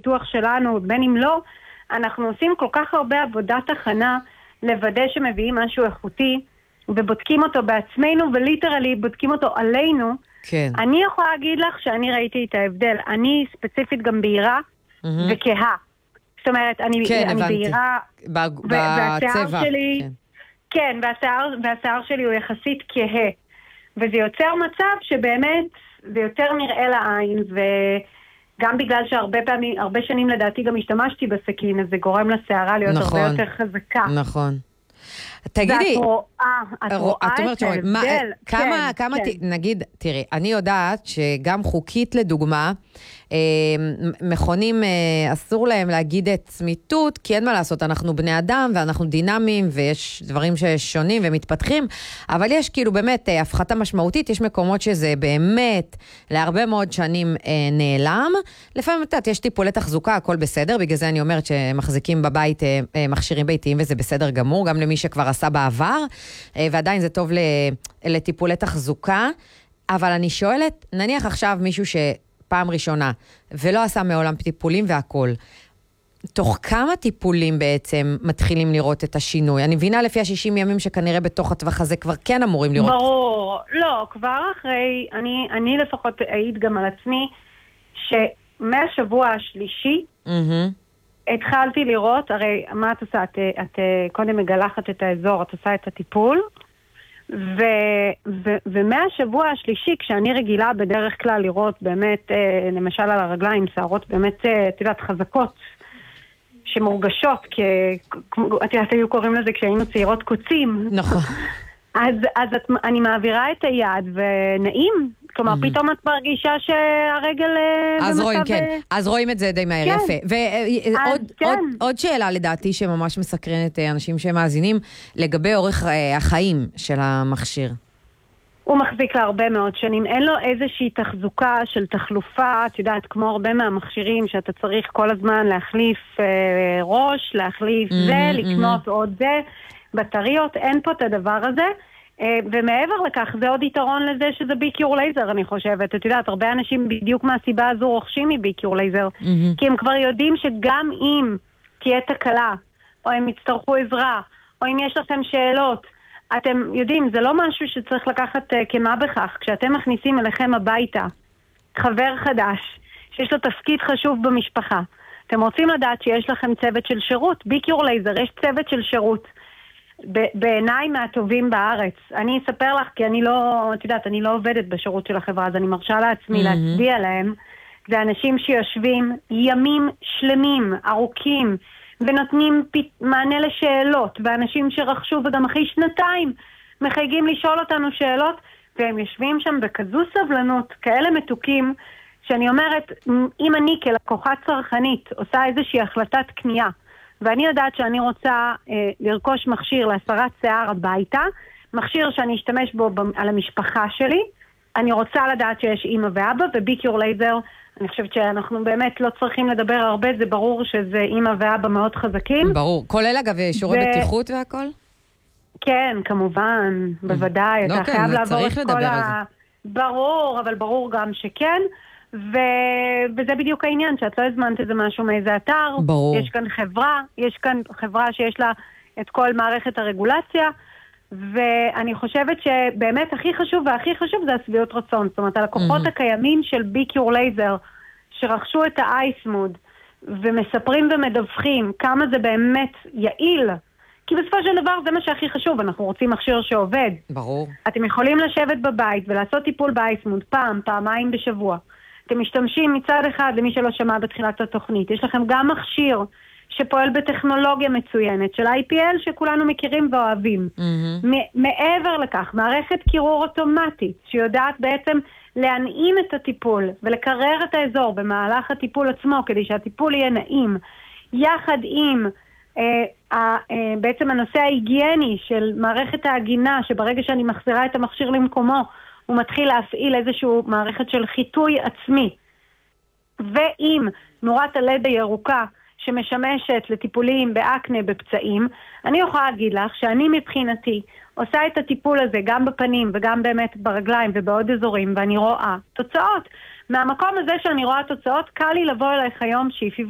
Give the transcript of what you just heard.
הניתוח שלנו, בין אם לא, אנחנו עושים כל כך הרבה עבודת הכנה לוודא שמביאים משהו איכותי, ובודקים אותו בעצמנו, וליטרלי בודקים אותו עלינו. כן. אני יכולה להגיד לך שאני ראיתי את ההבדל. אני ספציפית גם בהירה וכהה. זאת אומרת, אני בהירה, והשיער שלי, כן, והשיער שלי הוא יחסית כהה. וזה יוצר מצב שבאמת זה יותר נראה לעין, וגם בגלל הרבה שנים לדעתי גם השתמשתי בסכין, אז זה גורם לשערה להיות הרבה יותר חזקה. נכון. תגידי, את רואה את ההבדל. כמה, נגיד, תראי, אני יודעת שגם חוקית לדוגמה, מכונים אסור להם להגיד את צמיתות, כי אין מה לעשות, אנחנו בני אדם ואנחנו דינמיים ויש דברים ששונים ומתפתחים, אבל יש כאילו באמת הפחתה משמעותית, יש מקומות שזה באמת להרבה מאוד שנים נעלם, לפעמים יש טיפולי תחזוקה, הכל בסדר, בגלל זה אני אומרת שמחזיקים בבית מכשירים ביתיים וזה בסדר גמור, גם למי שכבר עשה בעבר, ועדיין זה טוב לטיפולי תחזוקה, אבל אני שואלת, נניח עכשיו מישהו פעם ראשונה, ולא עשה מעולם טיפולים והכל. תוך כמה טיפולים בעצם מתחילים לראות את השינוי? אני מבינה לפי ה-60 ימים שכנראה בתוך הטווח הזה כבר כן אמורים לראות. ברור, לא, כבר אחרי, אני לפחות אעיד גם על עצמי, שמהשבוע השלישי, התחלתי לראות, הרי מה את עושה? את קודם מגלחת את האזור, את עושה את הטיפול, ומהשבוע השלישי, כשאני רגילה בדרך כלל לראות באמת, למשל על הרגליים, שערות באמת, תדעת, חזקות, שמורגשות, את יודעת, היו קוראים לזה כשהיינו צעירות קוצים. נכון. אז אני מעבירה את היד, ונעים. כלומר, פתאום את מרגישה שהרגל אז רואים, כן. אז רואים את זה די מהר, יפה. ועוד שאלה לדעתי שממש מסקרנת אנשים שמאזינים, לגבי אורך החיים של המכשיר. הוא מחזיק להרבה מאוד שנים. אין לו איזושהי תחזוקה של תחלופה, את יודעת, כמו הרבה מהמכשירים שאתה צריך כל הזמן להחליף ראש, להחליף זה, לקנות עוד זה. בטריות, אין פה את הדבר הזה. ומעבר לכך, זה עוד יתרון לזה שזה ביקיור לייזר, אני חושבת. את יודעת, הרבה אנשים בדיוק מהסיבה הזו רוכשים מביקיור לייזר, כי הם כבר יודעים שגם אם תהיה תקלה, או הם יצטרכו עזרה, או אם יש לכם שאלות, אתם יודעים, זה לא משהו שצריך לקחת כמה בכך. כשאתם מכניסים אליכם הביתה חבר חדש, שיש לו תפקיד חשוב במשפחה, אתם רוצים לדעת שיש לכם צוות של שירות, ביקיור לייזר, יש צוות של שירות. בעיניי מהטובים בארץ. אני אספר לך, כי אני לא, את יודעת, אני לא עובדת בשירות של החברה, אז אני מרשה לעצמי להצביע להם. זה אנשים שיושבים ימים שלמים, ארוכים, ונותנים מענה לשאלות, ואנשים שרכשו וגם אחרי שנתיים מחייגים לשאול אותנו שאלות, והם יושבים שם בכזו סבלנות, כאלה מתוקים, שאני אומרת, אם אני כלקוחה צרכנית עושה איזושהי החלטת קנייה, ואני יודעת שאני רוצה לרכוש מכשיר להסרת שיער הביתה, מכשיר שאני אשתמש בו על המשפחה שלי, אני רוצה לדעת שיש אמא ואבא, וביקיור לייזר, אני חושבת שאנחנו באמת לא צריכים לדבר הרבה, זה ברור שזה אמא ואבא מאוד חזקים. ברור. כולל אגב שיעורי בטיחות והכל? כן, כמובן, בוודאי. לא, אתה כן, חייב לעבור צריך לדבר על זה. ברור, אבל ברור גם שכן. וזה בדיוק העניין, שאת לא הזמנת איזה משהו מאיזה אתר. ברור. יש כאן חברה שיש לה את כל מערכת הרגולציה, ואני חושבת שבאמת הכי חשוב והכי חשוב זה הסביעות רצון. זאת אומרת, הלקוחות הקיימים של ביקיור לייזר, שרכשו את האייסמוד, ומספרים ומדווחים כמה זה באמת יעיל, כי בסופו של דבר זה מה שהכי חשוב, אנחנו רוצים מכשיר שעובד. ברור. אתם יכולים לשבת בבית ולעשות טיפול באייסמוד פעמיים בשבוע. אתם משתמשים מצד אחד, למי שלא שמע בתחילת התוכנית, יש לכם גם מכשיר שפועל בטכנולוגיה מצוינת, של IPL שכולנו מכירים ואוהבים. מעבר לכך, מערכת קירור אוטומטית, שיודעת בעצם להנעים את הטיפול ולקרר את האזור במהלך הטיפול עצמו, כדי שהטיפול יהיה נעים, יחד עם בעצם הנושא ההיגייני של מערכת ההגינה, שברגע שאני מחזירה את המכשיר למקומו, הוא מתחיל להפעיל איזשהו מערכת של חיטוי עצמי. ועם נורת הלד הירוקה שמשמשת לטיפולים באקנה בפצעים, אני יכולה להגיד לך שאני מבחינתי עושה את הטיפול הזה גם בפנים וגם באמת ברגליים ובעוד אזורים, ואני רואה תוצאות. מהמקום הזה שאני רואה תוצאות, קל לי לבוא אלייך היום שיפי